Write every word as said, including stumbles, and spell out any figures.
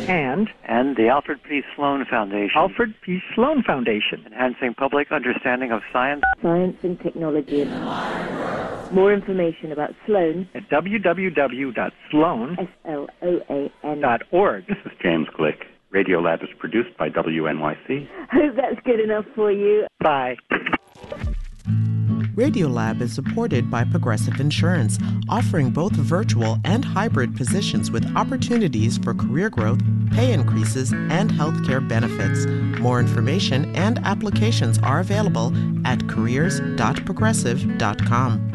And and the Alfred P. Sloan Foundation. Alfred P. Sloan Foundation. Enhancing public understanding of science. Science and technology. More information about Sloan at w w w dot sloan dot org. This is James Glick. Radiolab is produced by W N Y C. Hope that's good enough for you. Bye. Radiolab is supported by Progressive Insurance, offering both virtual and hybrid positions with opportunities for career growth, pay increases, and healthcare benefits. More information and applications are available at careers dot progressive dot com.